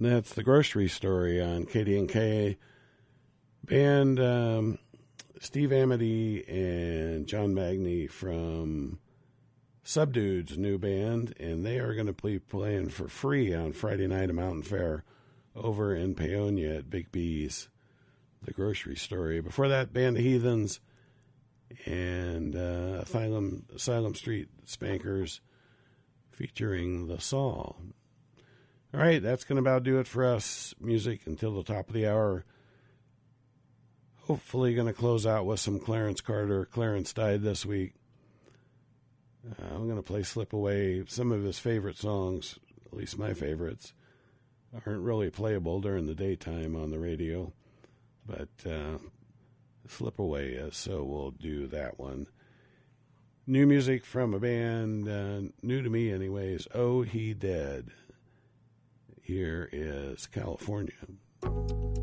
That's The Grocery Story on KDNK. Band Steve Amity and John Magny from Subdude's new band, and they are going to be playing for free on Friday night at Mountain Fair over in Paonia at Big B's. The Grocery Story. Before that, Band of Heathens and Asylum Street Spankers featuring The Saw. All right, that's going to about do it for us. Music until the top of the hour. Hopefully going to close out with some Clarence Carter. Clarence died this week. I'm going to play Slip Away. Some of his favorite songs, at least my favorites, aren't really playable during the daytime on the radio. But Slip Away is, so we'll do that one. New music from a band, new to me anyways, Oh He Dead. Here is California.